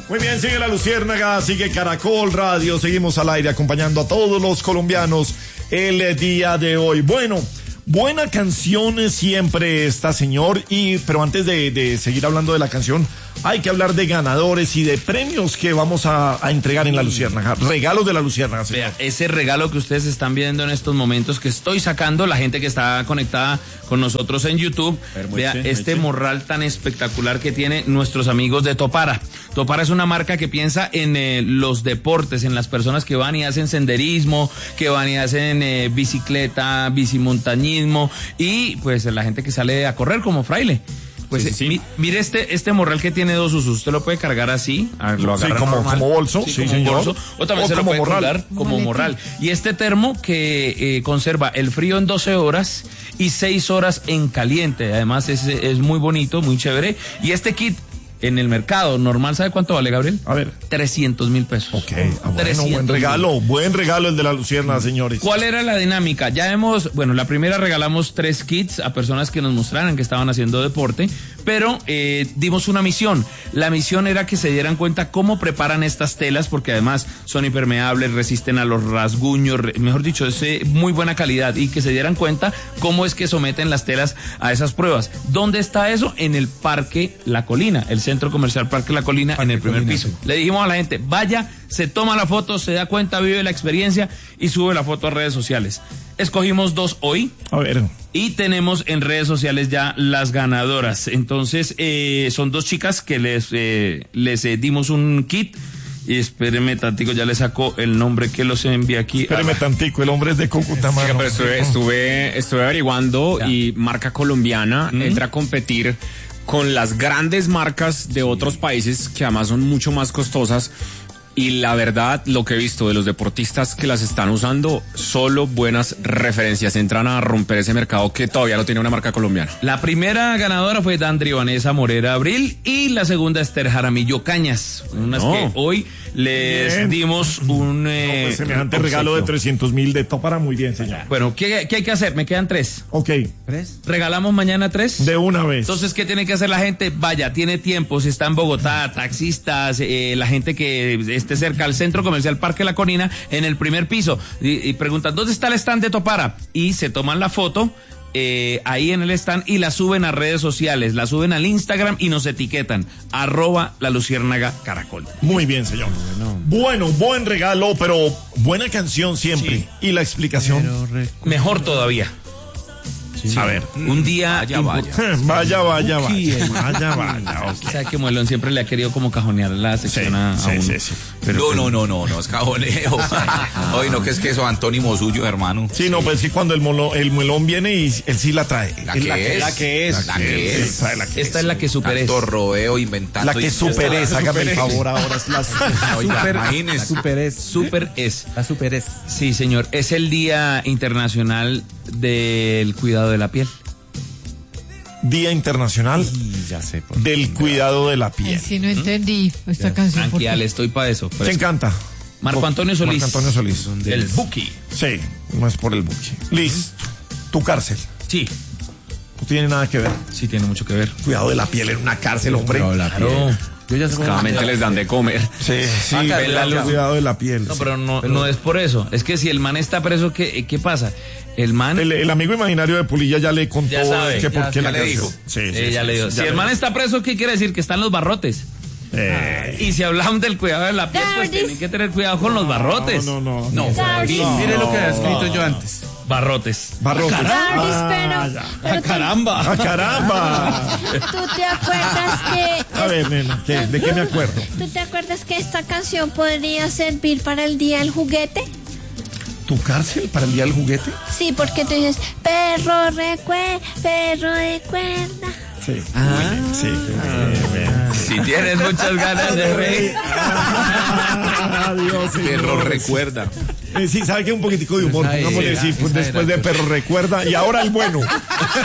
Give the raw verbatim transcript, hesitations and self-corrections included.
Muy bien, sigue La Luciérnaga, sigue Caracol Radio, seguimos al aire acompañando a todos los colombianos el día de hoy. Bueno, buena canción siempre esta, señor, y pero antes de, de seguir hablando de la canción, hay que hablar de ganadores y de premios que vamos a, a entregar en La Luciérnaga. Regalos de La Luciérnaga, señor. Vea, ese regalo que ustedes están viendo en estos momentos que estoy sacando, la gente que está conectada con nosotros en YouTube, vea este morral tan espectacular que tiene nuestros amigos de Topara. Topara es una marca que piensa en eh, los deportes, en las personas que van y hacen senderismo, que van y hacen eh, bicicleta, bicimontañismo y pues la gente que sale a correr como Fraile. Pues sí, sí, sí. Mi, mire este este morral que tiene dos usos. Usted lo puede cargar así, lo agarra sí, como, normal, como bolso, sí, sí como señor. Bolso, o también o se como lo puede morral. colgar como morral. Y este termo que eh, conserva el frío en doce horas y seis horas en caliente. Además es, es muy bonito, muy chévere. Y este kit en el mercado normal, ¿sabe cuánto vale, Gabriel? A ver. trescientos mil pesos. Ok, ah, bueno, buen regalo, buen regalo el de La Luciérnaga, señores. ¿Cuál era la dinámica? Ya hemos, bueno, la primera regalamos tres kits a personas que nos mostraran que estaban haciendo deporte, pero eh, dimos una misión. La misión era que se dieran cuenta cómo preparan estas telas, porque además son impermeables, resisten a los rasguños, mejor dicho, es eh, muy buena calidad, y que se dieran cuenta cómo es que someten las telas a esas pruebas. ¿Dónde está eso? En el Parque La Colina, el Centro Comercial Parque La Colina, Parque en el primer Colina, piso. Sí. Le dijimos a la gente, vaya, se toma la foto, se da cuenta, vive la experiencia y sube la foto a redes sociales. Escogimos dos hoy. A ver. Y tenemos en redes sociales ya las ganadoras. Entonces, eh, son dos chicas que les, eh, les eh, dimos un kit. Y espéreme tantico, ya le sacó el nombre que los envía aquí. Espéreme tantico, el hombre es de Cúcuta, mano. Sí, pero estuve, estuve, estuve averiguando ya. Y marca colombiana ¿Mm? entra a competir con las grandes marcas de otros países que además son mucho más costosas. Y la verdad, lo que he visto de los deportistas que las están usando, solo buenas referencias. Entran a romper ese mercado que todavía no tiene una marca colombiana. La primera ganadora fue Dandri Vanessa Morera Abril y la segunda Esther Jaramillo Cañas. Unas no. que hoy les bien. dimos un... Eh, no, pues semejante regalo de trescientos mil de Topara, muy bien, señor. Bueno, ¿qué, ¿qué hay que hacer? Me quedan tres. Ok. ¿Tres? ¿Regalamos mañana tres? De una vez. Entonces, ¿qué tiene que hacer la gente? Vaya, tiene tiempo, si está en Bogotá, taxistas, eh, la gente que esté cerca al Centro Comercial Parque La Colina, en el primer piso, y, y preguntan, ¿dónde está el stand de Topara? Y se toman la foto eh, ahí en el stand y la suben a redes sociales, la suben al Instagram y nos etiquetan, arroba La Luciérnaga Caracol. Muy bien, señor. Bueno, bueno buen regalo, pero buena canción siempre. Sí. Y la explicación. Mejor todavía. Sí. A ver, un día... Vaya, vaya. Vaya, vaya, vaya. Vaya, vaya. O sea, que Muelón siempre le ha querido como cajonear la sección sí, a, a sí, uno. Sí, sí. Pero, no, no, no, no, no es cajoneo. Hoy no, que es que eso antónimo suyo, hermano. Sí, no, pues sí, cuando el, molo, el muelón viene y él sí la trae. La que, la es, la que es. La que es. La que Esta es la que super es. Tanto rodeo inventando. La que super es, hágame el favor ahora. Es la super, super es. Super es. La super es. Sí, señor. Es el Día Internacional del Cuidado de la Piel. Día Internacional sí, ya sé, del Cuidado de la Piel. Ay, sí, no entendí ¿Mm? esta ya. canción. Tranquila, le estoy para eso. ¿Te encanta? Marco Antonio Solís. Marco Antonio Solís. El Buki. Sí, no es por el Buki. Listo. Tu cárcel. Sí. No tiene nada que ver. Sí, tiene mucho que ver. Cuidado de la piel en una cárcel, hombre. Cuidado de la piel. Yo ya sé cómo les dan de comer. Sí, sí. Ah, cuidado de la piel. No, pero no, pero no es por eso. Es que si el man está preso, ¿qué, qué pasa? El man... El, el amigo imaginario de Pulilla ya le contó ya sabe, que por ya, qué ya la le dijo. Sí, sí, eh, sí, ya sí, le dijo. sí, Si el man está preso, ¿qué quiere decir? Que están los barrotes. Eh. Y si hablamos del cuidado de la piel, pues tienen que tener cuidado con los barrotes. No, no, no. no. no. Mire lo que he escrito yo antes. Barrotes. Barrotes. Ah, pero, pero caramba. ¡Ah, caramba! ¿Tú te acuerdas que... A ver, nena, ¿qué? ¿De qué me acuerdo? ¿Tú te acuerdas que esta canción podría servir para el Día del Juguete? ¿Tu cárcel para el Día del Juguete? Sí, porque tú dices, perro recuerda, perro recuerda. Sí. Ah, sí. Ah, si tienes muchas ganas de reír. Ah, Dios, perro recuerda. Eh, sí, sabe que un poquitico de humor, pongámosle decir, pues, después de perro recuerda y ahora el bueno.